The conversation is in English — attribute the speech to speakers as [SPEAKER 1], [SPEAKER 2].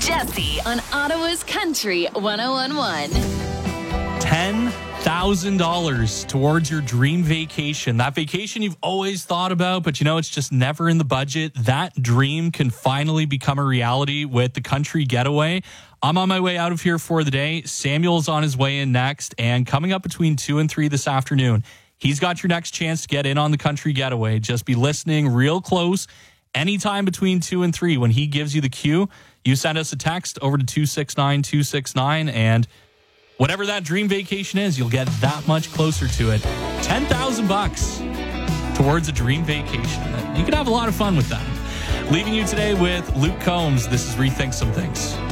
[SPEAKER 1] Jesse on Ottawa's Country 101.1.
[SPEAKER 2] $10,000 towards your dream vacation. That vacation you've always thought about, but it's just never in the budget. That dream can finally become a reality with the Country Getaway. I'm on my way out of here for the day. Samuel's on his way in next, and coming up between 2 and 3 this afternoon, he's got your next chance to get in on the Country Getaway. Just be listening real close. Anytime between 2 and 3, when he gives you the cue, you send us a text over to 269-269, and whatever that dream vacation is, you'll get that much closer to it. $10,000 towards a dream vacation. You can have a lot of fun with that. Leaving you today with Luke Combs. This is Rethink Some Things.